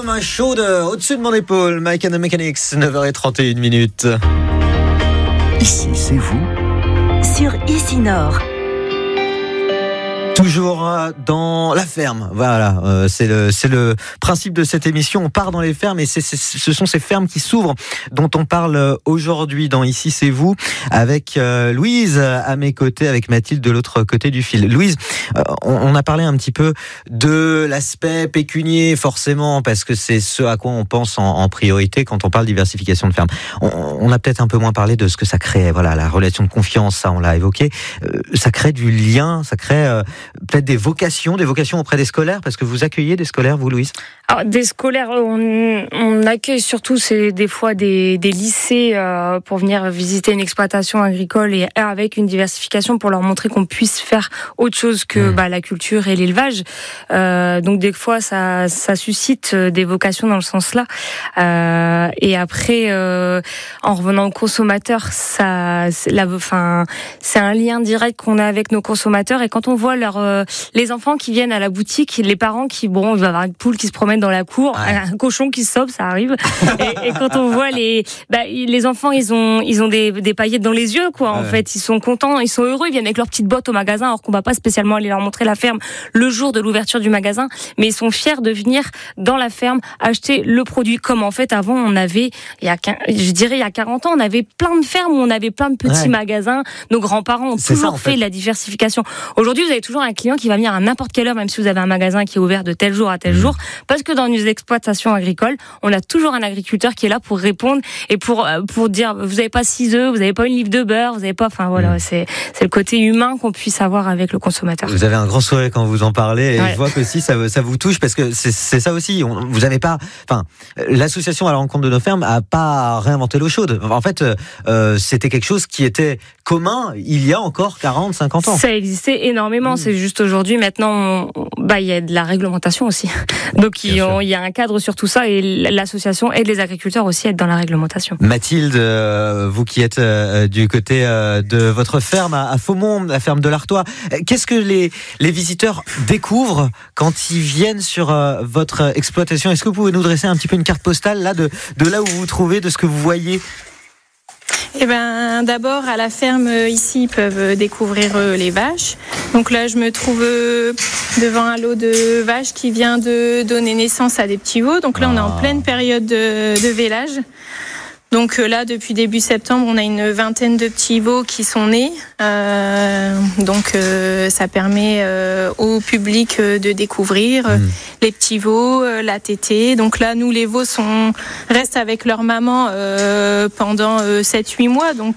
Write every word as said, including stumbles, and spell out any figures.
main chaude au-dessus de mon épaule. Mike and the Mechanics, neuf heures trente et une minutes. Ici, c'est vous sur Ici Nord. Toujours dans la ferme, voilà, euh, c'est le c'est le principe de cette émission. On part dans les fermes et c'est, c'est, ce sont ces fermes qui s'ouvrent dont on parle aujourd'hui dans Ici c'est vous, avec euh, Louise à mes côtés, avec Mathilde de l'autre côté du fil. Louise, euh, on, on a parlé un petit peu de l'aspect pécunier forcément parce que c'est ce à quoi on pense en, en priorité quand on parle diversification de ferme. On, on a peut-être un peu moins parlé de ce que ça crée, voilà, la relation de confiance, ça on l'a évoqué. Euh, ça crée du lien, ça crée euh, peut-être des vocations, des vocations auprès des scolaires, parce que vous accueillez des scolaires, vous, Louise ? Alors, des scolaires, on, on accueille surtout c'est des fois des, des lycées euh, pour venir visiter une exploitation agricole et avec une diversification pour leur montrer qu'on puisse faire autre chose que mmh. bah, la culture et l'élevage. Euh, donc des fois, ça, ça suscite des vocations dans le sens-là. Euh, et après, euh, en revenant aux consommateurs, ça, c'est, la, enfin, c'est un lien direct qu'on a avec nos consommateurs. Et quand on voit leur, euh, les enfants qui viennent à la boutique, les parents qui, bon, il va y avoir une poule qui se promène dans la cour, ouais. un cochon qui sauve, ça arrive. et, et quand on voit les, bah, les enfants, ils ont, ils ont des, des paillettes dans les yeux, quoi. En ouais. fait, ils sont contents, ils sont heureux, ils viennent avec leurs petites bottes au magasin, alors qu'on va pas spécialement aller leur montrer la ferme le jour de l'ouverture du magasin, mais ils sont fiers de venir dans la ferme acheter le produit. Comme en fait, avant, on avait, il y a, je dirais, il y a quarante ans, on avait plein de fermes où on avait plein de petits ouais. magasins. Nos grands-parents ont C'est toujours ça, fait, fait la diversification. Aujourd'hui, vous avez toujours un client qui va venir à n'importe quelle heure, même si vous avez un magasin qui est ouvert de tel jour à tel mmh. jour, parce que dans une exploitation agricole, on a toujours un agriculteur qui est là pour répondre et pour pour dire vous n'avez pas six œufs, vous n'avez pas une livre de beurre, vous n'avez pas, enfin voilà, mmh. c'est c'est le côté humain qu'on puisse avoir avec le consommateur. Vous avez un grand sourire quand vous en parlez et ouais. je vois que aussi ça ça vous touche parce que c'est c'est ça aussi. On, vous n'avez pas, enfin l'association à la rencontre de nos fermes a pas réinventé l'eau chaude. En fait, euh, c'était quelque chose qui était commun il y a encore quarante, cinquante ans. Ça existait énormément. Mmh. C'est juste aujourd'hui maintenant, on, bah il y a de la réglementation aussi. Donc il y a un cadre sur tout ça et l'association aide les agriculteurs aussi à être dans la réglementation. Mathilde, euh, vous qui êtes euh, du côté euh, de votre ferme à, à Faumont, la ferme de l'Artois, qu'est-ce que les, les visiteurs découvrent quand ils viennent sur euh, votre exploitation ? Est-ce que vous pouvez nous dresser un petit peu une carte postale là, de, de là où vous vous trouvez, de ce que vous voyez ? Eh ben, d'abord, à la ferme, ici, ils peuvent découvrir les vaches. Donc là, je me trouve devant un lot de vaches qui vient de donner naissance à des petits veaux. Donc là, on est en pleine période de, de vélage. Donc là, depuis début septembre, on a une vingtaine de petits veaux qui sont nés. Euh, donc euh, ça permet euh, au public de découvrir mmh. les petits veaux, euh, la tétée. Donc là, nous, les veaux sont restent avec leur maman euh, pendant euh, sept huit mois. Donc